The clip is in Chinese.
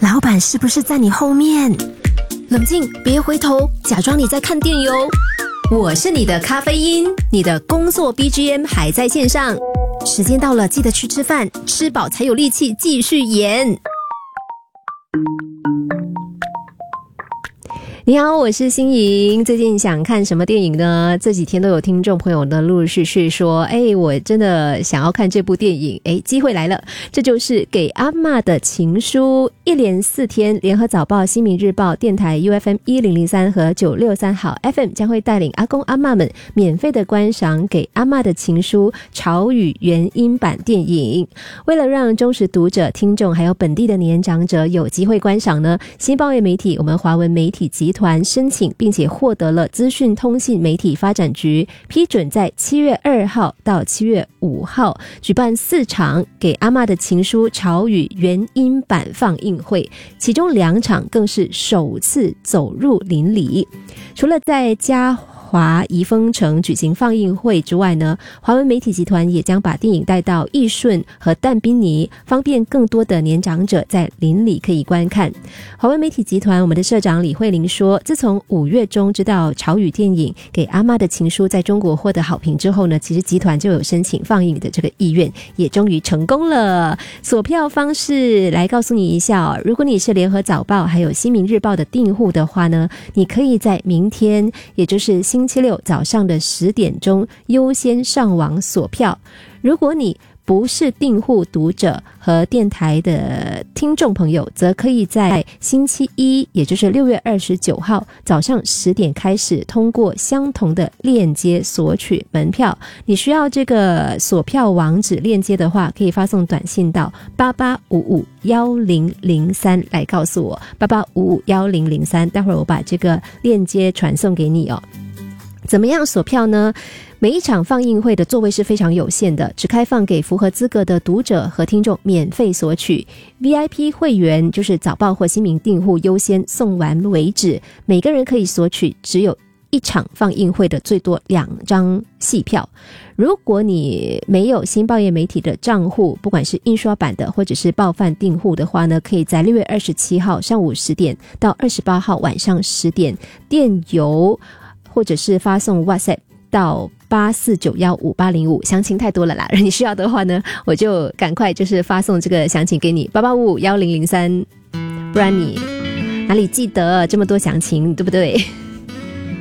老板是不是在你后面？冷静，别回头，假装你在看电影哦。我是你的咖啡因，你的工作 BGM 还在线上。时间到了，记得去吃饭，吃饱才有力气继续演。你好，我是欣莹。最近想看什么电影呢？这几天都有听众朋友呢陆陆续续说，我真的想要看这部电影。机会来了，这就是给阿嬷的情书。一连4天，联合早报、新民日报、电台 UFM 1003和963好 FM 将会带领阿公阿嬷们免费的观赏给阿嬷的情书潮语原音版电影。为了让忠实读者、听众还有本地的年长者有机会观赏呢，新报业媒体我们华文媒体集团申请并且获得了资讯通信媒体发展局批准，在7月2号到7月5号举办4场给阿嬷的情书潮语原音版放映会，其中2场更是首次走入邻里。除了在嘉华怡丰城举行放映会之外呢，华文媒体集团也将把电影带到义顺和淡滨尼，方便更多的年长者在邻里可以观看。华文媒体集团我们的社长李慧玲说，自从5月中知道潮语电影给阿嬷的情书在中国获得好评之后呢，其实集团就有申请放映的这个意愿，也终于成功了。索票方式来告诉你一下如果你是联合早报还有新民日报的订户的话呢，你可以在明天，也就是星期六早上的10点钟优先上网索票。如果你不是订户读者和电台的听众朋友，则可以在星期一，也就是6月29号早上10点开始，通过相同的链接索取门票。你需要这个索票网址链接的话，可以发送短信到88551003来告诉我，88551003，待会儿我把这个链接传送给你哦。怎么样索票呢？每一场放映会的座位是非常有限的，只开放给符合资格的读者和听众免费索取。 VIP 会员就是早报或新民订户优先送完为止，每个人可以索取只有1场放映会的最多2张戏票。如果你没有新报业媒体的账户，不管是印刷版的或者是报贩订户的话呢，可以在6月27号上午10点到28号晚上10点电邮或者是发送 WhatsApp 到84915805，详情太多了啦，你需要的话呢，我就赶快就是发送这个详情给你，88551003，不然你哪里记得这么多详情，对不对？